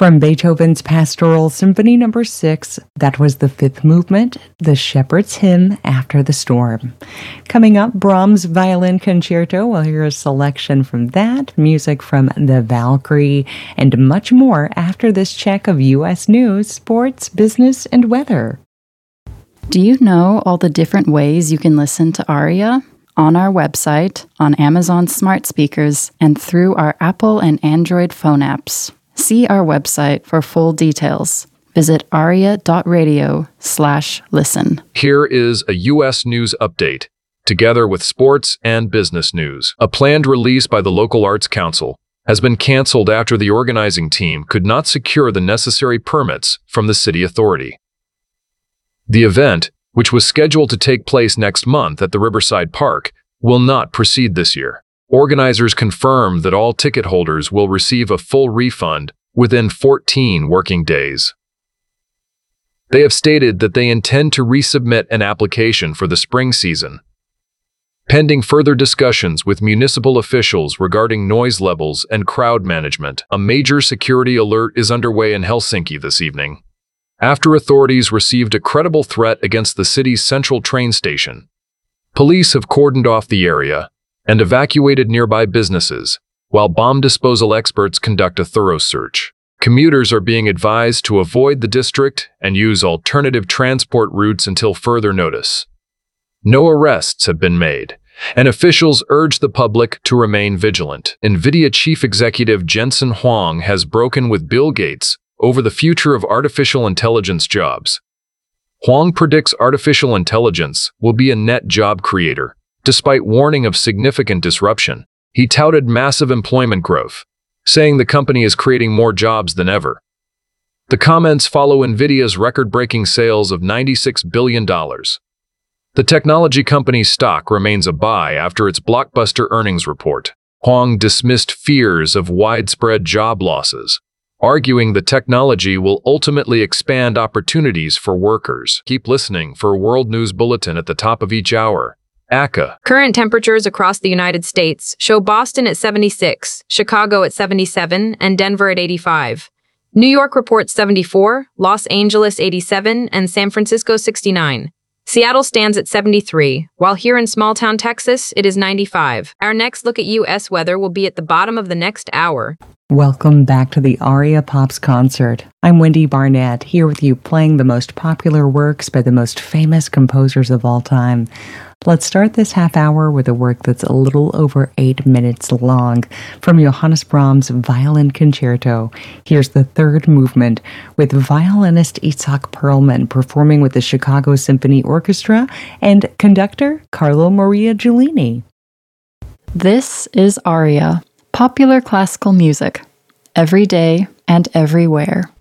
From Beethoven's Pastoral Symphony No. 6, that was the fifth movement, the Shepherd's Hymn After the Storm. Coming up, Brahms' Violin Concerto. We'll hear a selection from that, music from the Valkyrie, and much more after this check of U.S. news, sports, business, and weather. Do you know all the different ways you can listen to ARIA? On our website, on Amazon smart speakers, and through our Apple and Android phone apps. See our website for full details. Visit aria.radio/listen. Here is a U.S. news update, together with sports and business news. A planned release by the local Arts Council has been canceled after the organizing team could not secure the necessary permits from the city authority. The event, which was scheduled to take place next month at the Riverside Park, will not proceed this year. Organizers confirmed that all ticket holders will receive a full refund within 14 working days. They have stated that they intend to resubmit an application for the spring season, pending further discussions with municipal officials regarding noise levels and crowd management. A major security alert is underway in Helsinki this evening, after authorities received a credible threat against the city's central train station. Police have cordoned off the area and evacuated nearby businesses, while bomb disposal experts conduct a thorough search. Commuters are being advised to avoid the district and use alternative transport routes until further notice. No arrests have been made, and officials urge the public to remain vigilant. NVIDIA chief executive Jensen Huang has broken with Bill Gates over the future of artificial intelligence jobs. Huang predicts artificial intelligence will be a net job creator. Despite warning of significant disruption, he touted massive employment growth, saying the company is creating more jobs than ever. The comments follow NVIDIA's record-breaking sales of $96 billion. The technology company's stock remains a buy after its blockbuster earnings report. Huang dismissed fears of widespread job losses, arguing the technology will ultimately expand opportunities for workers. Keep listening for a World News Bulletin at the top of each hour. ACA. Current temperatures across the United States show Boston at 76, Chicago at 77, and Denver at 85. New York reports 74, Los Angeles 87, and San Francisco 69. Seattle stands at 73, while here in small-town Texas, it is 95. Our next look at U.S. weather will be at the bottom of the next hour. Welcome back to the ARIA Pops concert. I'm Wendy Barnett, here with you playing the most popular works by the most famous composers of all time. Let's start this half hour with a work that's a little over 8 minutes long from Johannes Brahms' Violin Concerto. Here's the third movement with violinist Itzhak Perlman performing with the Chicago Symphony Orchestra and conductor Carlo Maria Giulini. This is ARIA, popular classical music, every day and everywhere.